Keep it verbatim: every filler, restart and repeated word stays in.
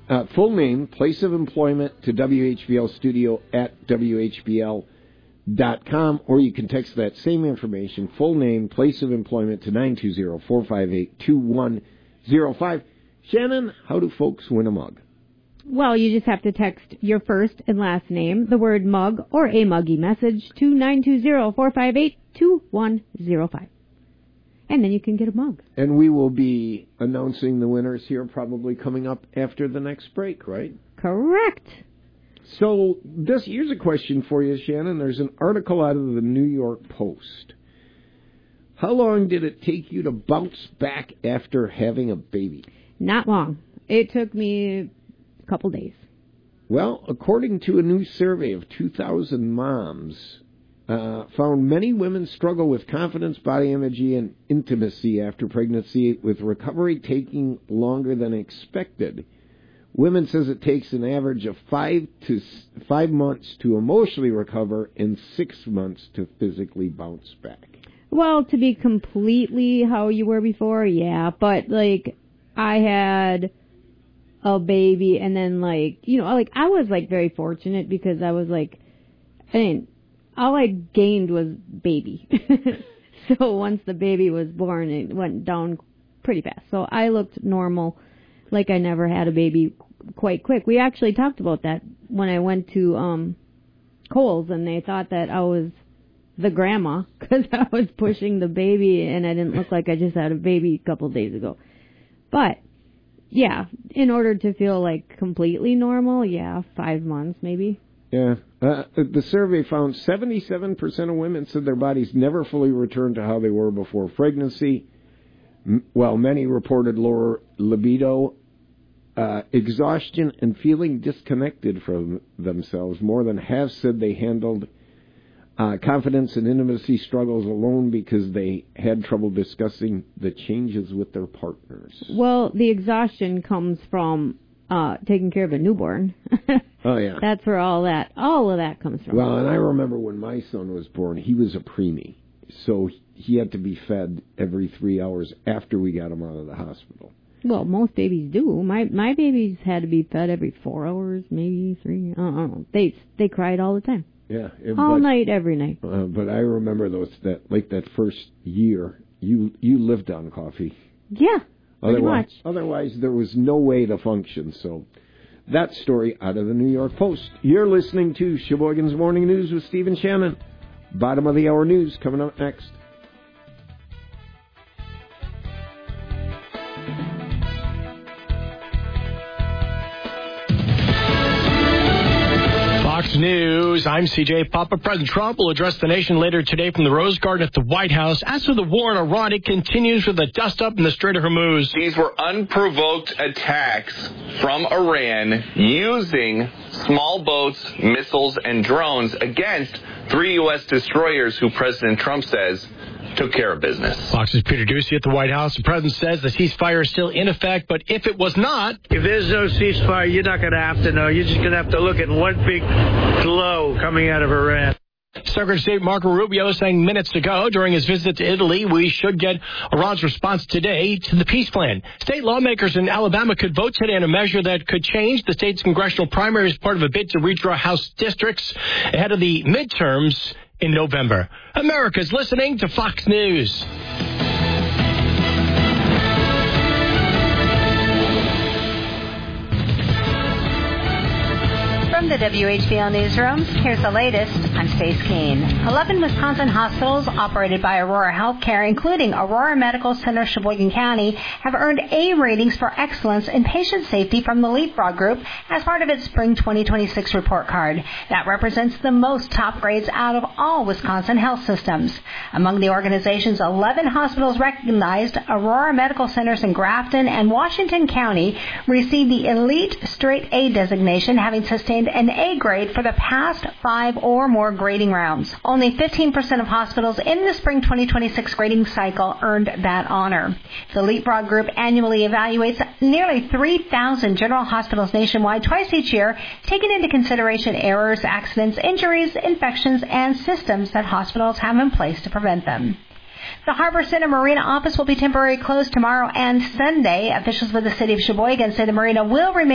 Uh, full name, place of employment to W H B L studio at W H B L dot com, or you can text that same information, full name, place of employment, to nine two zero, four five eight, two one zero five. Shannon, how do folks win a mug? Well, you just have to text your first and last name, the word mug, or a muggy message to nine two zero, four five eight, two one zero five. And then you can get a mug. And we will be announcing the winners here probably coming up after the next break, right? Correct. So this here's a question for you, Shannon. There's an article out of the New York Post. How long did it take you to bounce back after having a baby? Not long. It took me a couple days. Well, according to a new survey of two thousand moms, Uh, found many women struggle with confidence, body image, and intimacy after pregnancy, with recovery taking longer than expected. Women says it takes an average of five to five months to emotionally recover and six months to physically bounce back. Well, to be completely how you were before, yeah, but like I had a baby, and then like you know, like I was like very fortunate because I was like, I mean. All I gained was baby. So once the baby was born, it went down pretty fast. So I looked normal, like I never had a baby, quite quick. We actually talked about that when I went to um Kohl's, and they thought that I was the grandma because I was pushing the baby, and I didn't look like I just had a baby a couple of days ago. But, yeah, in order to feel like completely normal, yeah, five months maybe. Yeah. Uh, the survey found seventy-seven percent of women said their bodies never fully returned to how they were before pregnancy, while many reported lower libido, uh, exhaustion, and feeling disconnected from themselves. More than half said they handled uh, confidence and intimacy struggles alone because they had trouble discussing the changes with their partners. Well, the exhaustion comes from Uh, taking care of a newborn. Oh, yeah. That's where all that, all of that comes from. Well, and I remember when my son was born, he was a preemie. So he had to be fed every three hours after we got him out of the hospital. Well, most babies do. My my babies had to be fed every four hours, maybe three. I don't know. They, they cried all the time. Yeah. It, all but, night, every night. Uh, but I remember those, that like that first year, you, you lived on coffee. Yeah. Otherwise, otherwise, there was no way to function. So, that story out of the New York Post. You're listening to Sheboygan's Morning News with Stephen Shannon. Bottom of the hour news coming up next. Fox News, I'm C J Papa. President Trump will address the nation later today from the Rose Garden at the White House. As for the war in Iran, it continues with the dust-up in the Strait of Hormuz. These were unprovoked attacks from Iran using small boats, missiles, and drones against three U S destroyers who President Trump says took care of business. Fox's Peter Ducey at the White House. The president says the ceasefire is still in effect, but if it was not... If there's no ceasefire, you're not going to have to know. You're just going to have to look at one big glow coming out of Iran. Secretary of State Marco Rubio saying minutes ago during his visit to Italy, we should get Iran's response today to the peace plan. State lawmakers in Alabama could vote today on a measure that could change the state's congressional primary as part of a bid to redraw House districts ahead of the midterms in November. America's listening to Fox News. From the W H B L newsrooms, here's the latest. I'm Stace Keene. eleven Wisconsin hospitals operated by Aurora Healthcare, including Aurora Medical Center, Sheboygan County, have earned A ratings for excellence in patient safety from the Leapfrog Group as part of its Spring twenty twenty-six report card. That represents the most top grades out of all Wisconsin health systems. Among the organization's eleven hospitals recognized, Aurora Medical Centers in Grafton and Washington County received the Elite Straight A designation, having sustained an A grade for the past five or more grading rounds. Only fifteen percent of hospitals in the Spring twenty twenty-six grading cycle earned that honor. The Leapfrog Group annually evaluates nearly three thousand general hospitals nationwide twice each year, taking into consideration errors, accidents, injuries, infections, and systems that hospitals have in place to prevent them. The Harbor Center Marina office will be temporarily closed tomorrow and Sunday. Officials with the city of Sheboygan say the marina will remain